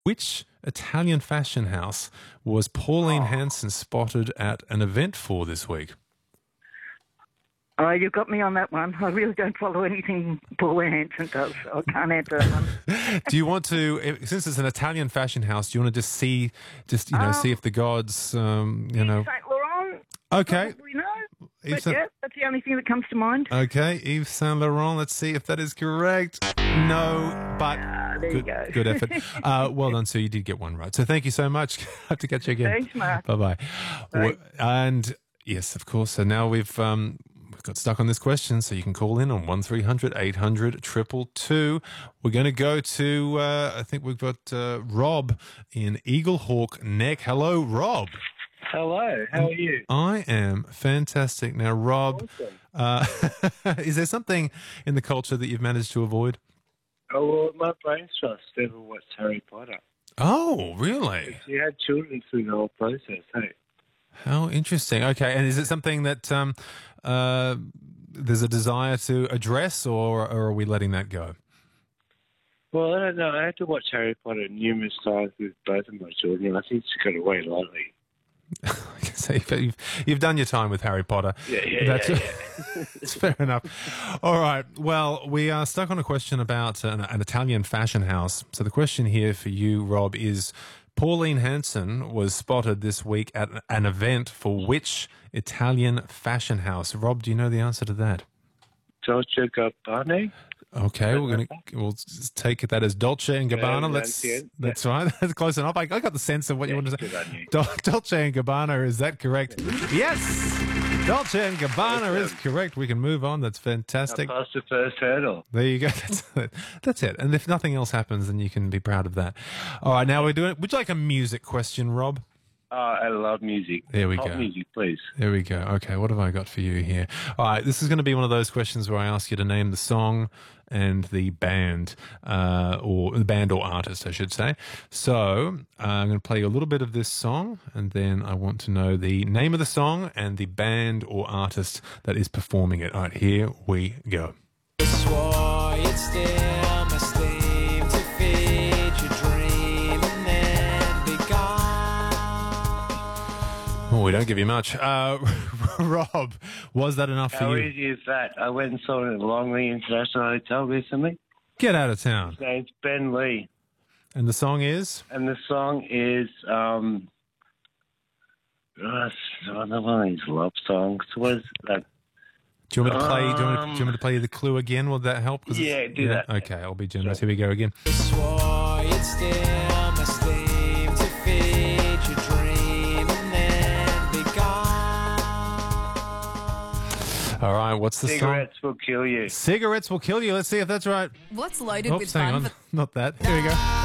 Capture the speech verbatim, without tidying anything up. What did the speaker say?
Which Italian fashion house was Pauline Hanson spotted at an event for this week? Oh, you've got me on that one. I really don't follow anything Pauline Hanson does. So I can't answer that one. Do you want to, since it's an Italian fashion house, do you want to just see, just you know, Um, see if the gods, um, you know? Saint Laurent. Okay. Probably no. Yves But Saint- yeah, that's the only thing that comes to mind. Okay, Yves Saint Laurent. Let's see if that is correct. No, but Ah, there good, you go. good effort. Uh, well done, sir. You did get one right. So thank you so much. Have to catch you again. Thanks, Mark. Bye bye. Bye. And yes, of course. So now we've um, we've got stuck on this question. So you can call in on one three hundred eight hundred two two two. We're going to go to. Uh, I think we've got uh, Rob in Eaglehawk Neck. Hello, Rob. Hello, how are you? I am fantastic. Now, Rob, uh, is there something in the culture that you've managed to avoid? Oh, well, my brain trust never watched Harry Potter. Oh, really? She had children through the whole process, hey? How interesting. Okay, and is it something that um, uh, there's a desire to address, or, or are we letting that go? Well, I don't know. I had to watch Harry Potter numerous times with both of my children. I think she got away lightly. So you've, you've done your time with Harry Potter. Yeah, yeah, That's, yeah. yeah. That's fair enough. All right. Well, we are stuck on a question about an, an Italian fashion house. So the question here for you, Rob, is Pauline Hanson was spotted this week at an event for which Italian fashion house? Rob, do you know the answer to that? Dolce Gabbana? Okay, we're gonna we'll just take that as Dolce and Gabbana. Yeah, Let's that's it. that's right. That's close enough. I, I got the sense of what you Yeah, wanted to good on say. you. Dol- Dolce and Gabbana, is that correct? Yes, Dolce and Gabbana is correct. We can move on. That's I fantastic. passed the first hurdle. There you go. That's it. That's it. And if nothing else happens, then you can be proud of that. All right, now we're doing. Would you like a music question, Rob? Oh, I love music. There we Pop go. music, please. There we go. Okay, what have I got for you here? All right, this is going to be one of those questions where I ask you to name the song and the band, uh, or the band or artist, I should say. So uh, I'm going to play you a little bit of this song, and then I want to know the name of the song and the band or artist that is performing it. All right, here we go. Swore you'd steal my sleep to feed your dream and then be gone. Oh, we don't give you much. Uh, Rob, was that enough How for you? easy is that? I went and saw it at Longley International Hotel recently. Get out of town. His name's Ben Lee. And the song is? And the song is, um, uh, it's another one of these love songs. What is that? Do you want me to play? Do you want me, Um, do you want me to play you the clue again? Will that help? 'Cause it's- Yeah, do that. Okay, I'll be generous. Here we go again. Swore you'd steal my sleep to feed your dream and then be gone. All right, what's the Cigarettes will kill you. song? Cigarettes will kill you. Let's see if that's right. What's loaded with Oops, hang fun on. for Not that. Here we go.